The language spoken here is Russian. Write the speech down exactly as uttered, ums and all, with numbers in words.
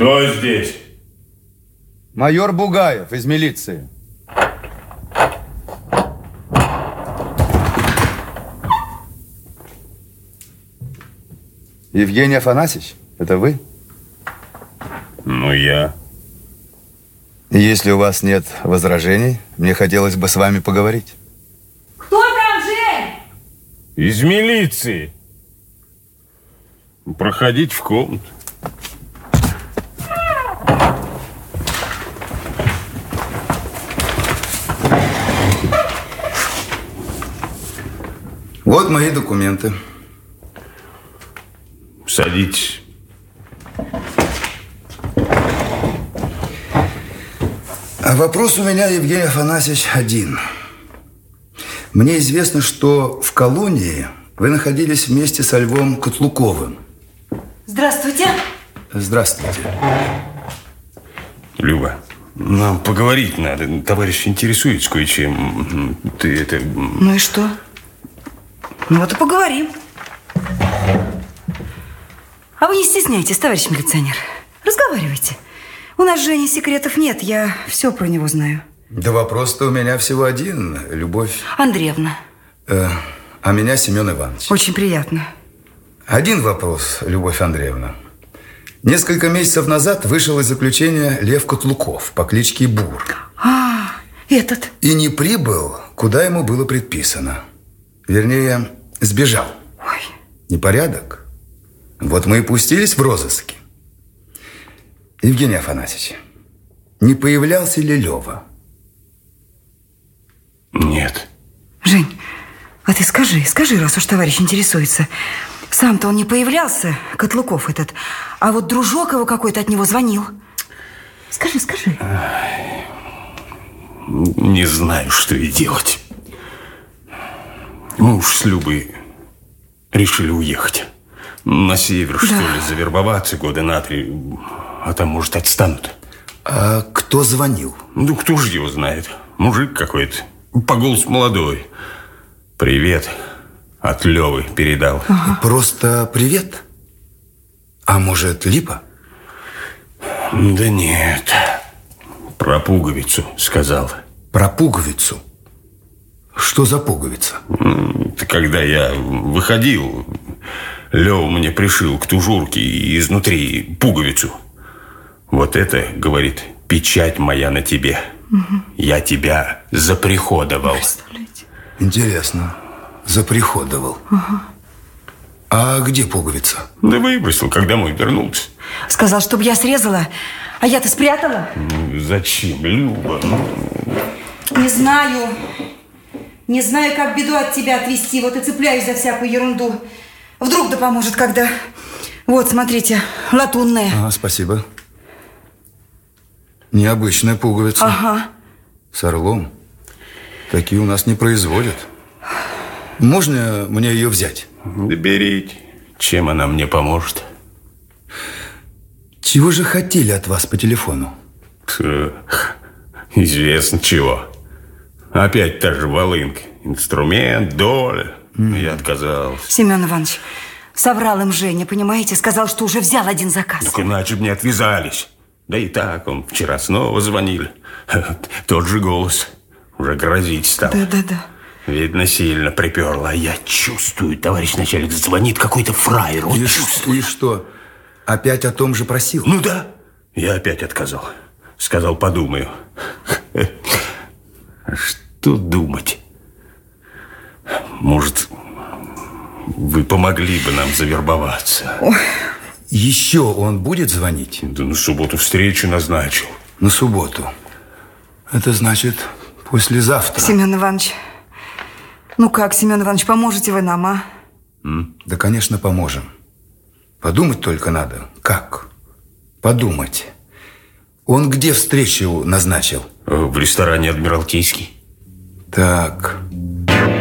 Кто здесь? Майор Бугаев из милиции. Евгений Афанасьевич, это вы? Ну, я. Если у вас нет возражений, мне хотелось бы с вами поговорить. Кто там, Жень? Из милиции. Проходите в комнату. Вот мои документы. Садитесь. А вопрос у меня, Евгений Афанасьевич, один. Мне известно, что в колонии вы находились вместе со Львом Котлуковым. Здравствуйте. Здравствуйте. Люба, нам поговорить надо. Товарищ интересуется кое-чем. Ты это... Ну и что? Ну вот и поговорим. А вы не стесняйтесь, товарищ милиционер. Разговаривайте. У нас с Женей секретов нет, я все про него знаю. Да вопрос-то у меня всего один, Любовь... Андреевна. Э, а меня Семен Иванович. Очень приятно. Один вопрос, Любовь Андреевна. Несколько месяцев назад вышел из заключения Лев Котлуков по кличке Бур. А, этот. И не прибыл, куда ему было предписано. Вернее, сбежал. Ой. Непорядок. Вот мы и пустились в розыски. Евгений Афанасьевич, не появлялся ли Лева? Нет. Жень, а ты скажи, скажи, раз уж товарищ интересуется. Сам-то он не появлялся, Котлуков этот, а вот дружок его какой-то от него звонил. Скажи, скажи. Не знаю, что и делать. Мы уж с Любой решили уехать. На север, да. Что ли, завербоваться года на три. А там, может, отстанут. А кто звонил? Ну, кто же его знает? Мужик какой-то. По голосу молодой. Привет. От Левы передал. Ага. Просто привет? А может, Липа? Да нет. Про пуговицу сказал. Про пуговицу? Что за пуговица? Когда я выходил, Лева мне пришил к тужурке изнутри пуговицу. Вот это, говорит, печать моя на тебе. Угу. Я тебя заприходовал. Интересно. Заприходовал. Угу. А где пуговица? Да выбросил, когда мой вернулся. Сказал, чтобы я срезала, а я-то спрятала. Ну, зачем, Люба? Не знаю. Не знаю, как беду от тебя отвести. Вот и цепляюсь за всякую ерунду. Вдруг да поможет, когда... Вот, смотрите, латунная. А, спасибо. Необычная пуговица. Ага. С орлом. Такие у нас не производят. Можно мне ее взять? Да берите. Чем она мне поможет? Чего же хотели от вас по телефону? Известно чего. Опять та же волынка. Инструмент, доля. Mm. Я отказался. Семен Иванович, соврал им Женя, понимаете? Сказал, что уже взял один заказ. Так иначе бы не отвязались. Да и так он вчера снова звонили. Тот же голос. Уже грозить стал. Да-да-да. Видно, сильно приперло. А я чувствую, товарищ начальник, звонит какой-то фраер. Вот и, чувствую. И что? Опять о том же просил? Ну да. Я опять отказал. Сказал, подумаю. Что думать? Может, вы помогли бы нам завербоваться? Ой. Еще он будет звонить? Да на субботу встречу назначил. На субботу? Это значит послезавтра. Семен Иванович, ну как, Семен Иванович, поможете вы нам, а? М? Да, конечно, поможем. Подумать только надо. Как? Подумать. Он где встречу назначил? В ресторане «Адмиралтейский». Так...